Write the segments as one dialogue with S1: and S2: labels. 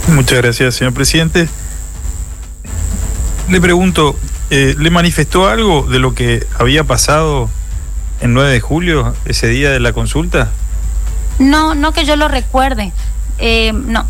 S1: Muchas gracias, señor presidente. Le pregunto, ¿le manifestó algo de lo que había pasado el 9 de julio, ese día de la consulta?
S2: No que yo lo recuerde. No.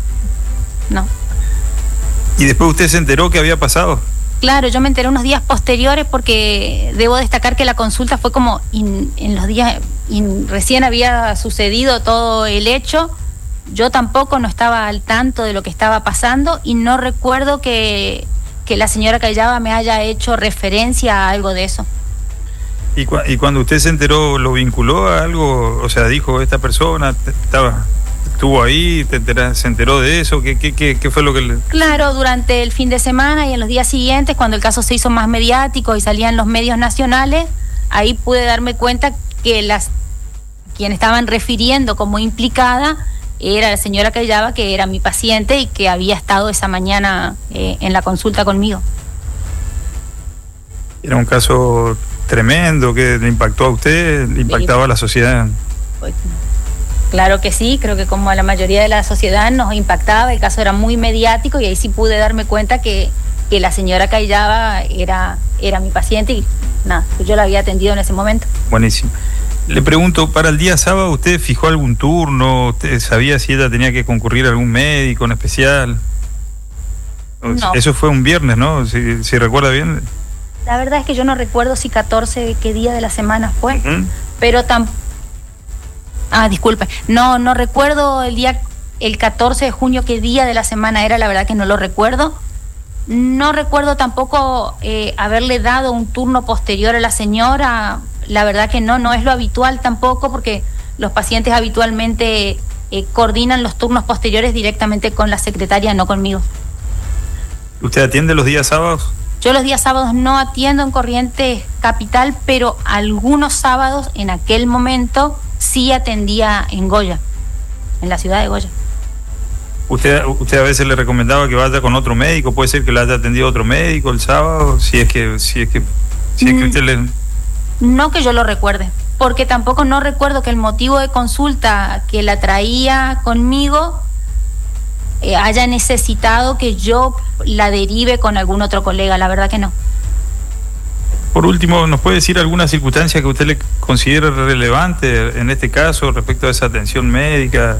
S1: ¿Y después usted se enteró que había pasado?
S2: Claro, yo me enteré unos días posteriores porque debo destacar que la consulta fue como en los días, recién había sucedido todo el hecho. Yo tampoco no estaba al tanto de lo que estaba pasando y no recuerdo que la señora Callaba me haya hecho referencia a algo de eso.
S1: ¿Y cuando usted se enteró, lo vinculó a algo? O sea, dijo, esta persona estuvo ahí, se enteró de eso, ¿qué fue lo que le...? Claro,
S2: durante el fin de semana y en los días siguientes, cuando el caso se hizo más mediático y salía en los medios nacionales, ahí pude darme cuenta que quien estaban refiriendo como implicada era la señora Callaba, que era mi paciente y que había estado esa mañana en la consulta conmigo.
S1: Era un caso tremendo que le impactó a usted, le impactaba a la sociedad.
S2: Pues, claro que sí, creo que como a la mayoría de la sociedad nos impactaba, el caso era muy mediático y ahí sí pude darme cuenta que la señora Callaba era mi paciente y nada, yo la había atendido en ese momento.
S1: Buenísimo. Le pregunto, para el día sábado, ¿usted fijó algún turno? ¿Usted sabía si ella tenía que concurrir a algún médico en especial?
S2: No.
S1: Eso fue un viernes, ¿no? Si recuerda bien.
S2: La verdad es que yo no recuerdo si 14, qué día de la semana fue, pero disculpe, no recuerdo el 14 de junio qué día de la semana era, la verdad que no lo recuerdo. No recuerdo tampoco haberle dado un turno posterior a la señora, la verdad que no es lo habitual tampoco, porque los pacientes habitualmente coordinan los turnos posteriores directamente con la secretaria, no conmigo.
S1: ¿Usted atiende los días sábados?
S2: Yo los días sábados no atiendo en Corrientes Capital, pero algunos sábados en aquel momento sí atendía en Goya, en la ciudad de Goya.
S1: ¿Usted a veces le recomendaba que vaya con otro médico? ¿Puede ser que le haya atendido otro médico el sábado? Si es que usted le...
S2: No que yo lo recuerde, porque tampoco no recuerdo que el motivo de consulta que la traía conmigo haya necesitado que yo la derive con algún otro colega, la verdad que no.
S1: Por último, ¿nos puede decir alguna circunstancia que usted le considere relevante en este caso respecto a esa atención médica?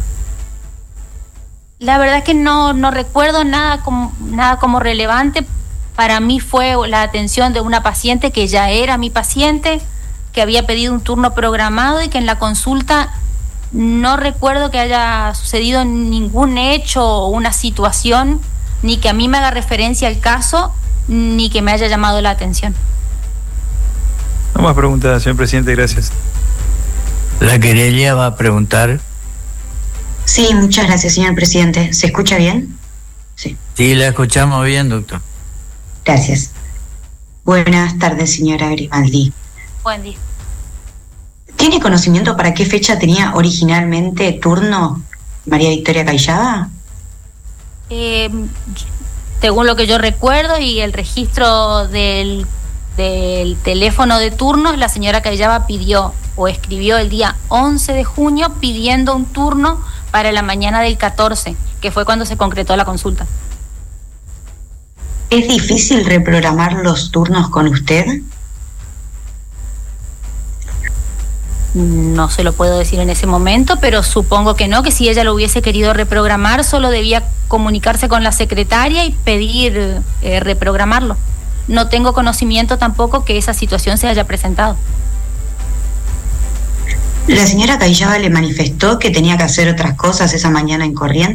S2: La verdad es que no recuerdo nada como relevante. Para mí fue la atención de una paciente que ya era mi paciente, que había pedido un turno programado y que en la consulta no recuerdo que haya sucedido ningún hecho o una situación, ni que a mí me haga referencia al caso, ni que me haya llamado la atención.
S1: No más preguntas, señor presidente, gracias.
S3: La querella va a preguntar.
S4: Sí, muchas gracias, señor presidente. ¿Se escucha bien?
S3: Sí, la escuchamos bien, doctor.
S4: Gracias. Buenas tardes, señora Grimaldi.
S2: Buen día.
S4: ¿Tiene conocimiento para qué fecha tenía originalmente turno María Victoria Callaba?
S2: Según lo que yo recuerdo y el registro del teléfono de turnos, la señora Callaba pidió o escribió el día 11 de junio pidiendo un turno para la mañana del 14, que fue cuando se concretó la consulta.
S4: ¿Es difícil reprogramar los turnos con usted?
S2: No se lo puedo decir en ese momento, pero supongo que no, que si ella lo hubiese querido reprogramar, solo debía comunicarse con la secretaria y pedir reprogramarlo. No tengo conocimiento tampoco que esa situación se haya presentado.
S4: ¿La señora Callaba le manifestó que tenía que hacer otras cosas esa mañana en Corrientes?